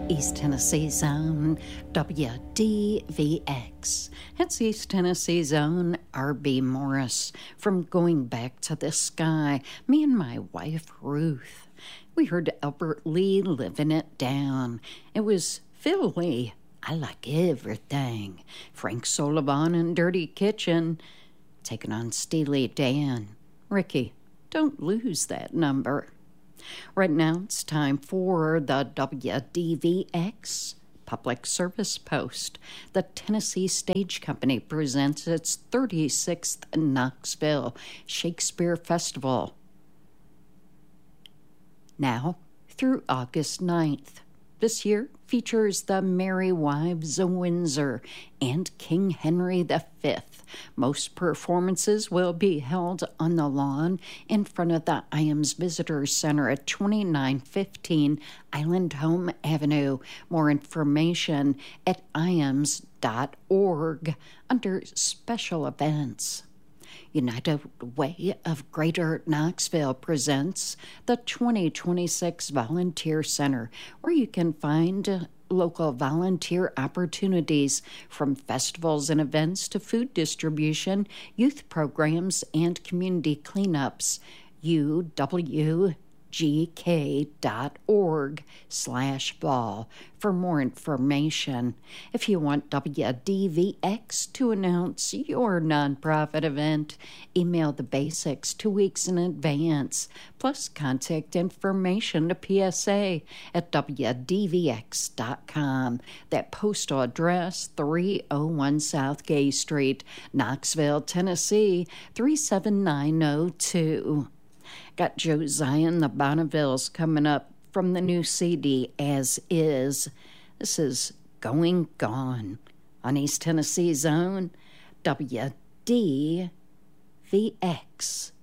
East Tennessee's own WDVX. It's East Tennessee's own R.B. Morris from Going Back to the Sky. Me and my wife, Ruth. We heard Albert Lee living it down. It was Phil Lee, I Like Everything. Frank Sullivan and Dirty Kitchen. Taking on Steely Dan. Ricky, don't lose that number. Right now, it's time for the WDVX Public Service Post. The Tennessee Stage Company presents its 36th Knoxville Shakespeare Festival, now through August 9th. This year features the Merry Wives of Windsor and King Henry V. Most performances will be held on the lawn in front of the Iams Visitor Center at 2915 Island Home Avenue. More information at iams.org under Special Events. United Way of Greater Knoxville presents the 2026 Volunteer Center, where you can find local volunteer opportunities from festivals and events to food distribution, youth programs, and community cleanups. uwgk.org/fall for more information. If you want WDVX to announce your nonprofit event, email the basics 2 weeks in advance, plus contact information to PSA at WDVX.com. That postal address, 301 South Gay Street, Knoxville, Tennessee, 37902. Got Josiah and the Bonnevilles coming up from the new CD, As Is. This is Going Gone on East Tennessee's own WDVX.